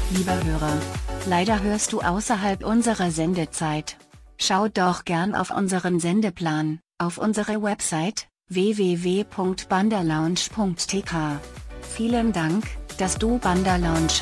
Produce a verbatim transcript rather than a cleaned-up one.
Lieber Hörer, leider hörst du außerhalb unserer Sendezeit. Schau doch gern auf unseren Sendeplan, auf unsere Website, w w w punkt banderlounge punkt t k. Vielen Dank, dass du Banderlounge